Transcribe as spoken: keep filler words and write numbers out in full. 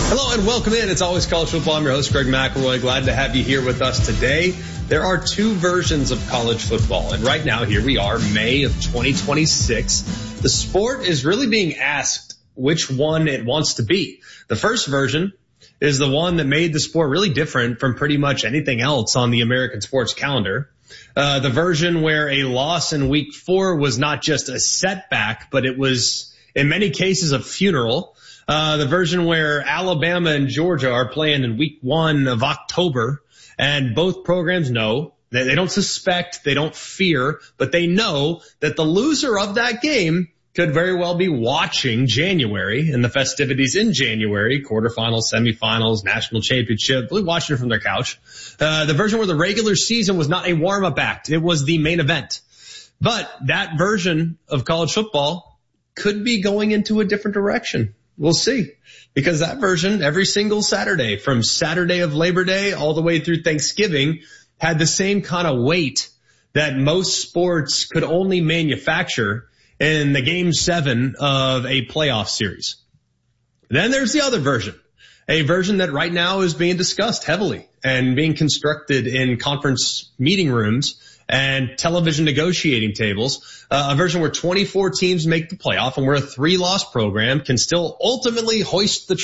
Hello and welcome in. It's always college football. I'm your host, Greg McElroy. Glad to have you here with us today. There are two versions of college football. And right now, here we are, May of twenty twenty-six. The sport is really being asked which one it wants to be. The first version is the one that made the sport really different from pretty much anything else on the American sports calendar. Uh, the version where a loss in week four was not just a setback, but it was, in many cases, a funeral. Uh, the version where Alabama and Georgia are playing in week one of October, and both programs know that they don't suspect, they don't fear, but they know that the loser of that game could very well be watching January and the festivities in January, quarterfinals, semifinals, national championship, watching it from their couch. Uh, the version where the regular season was not a warm-up act, it was the main event. But that version of college football could be going into a different direction. We'll see, because that version, every single Saturday, from Saturday of Labor Day all the way through Thanksgiving, had the same kind of weight that most sports could only manufacture in the game seven of a playoff series. Then there's the other version, a version that right now is being discussed heavily and being constructed in conference meeting rooms and television negotiating tables, uh, a version where twenty-four teams make the playoff and where a three-loss program can still ultimately hoist the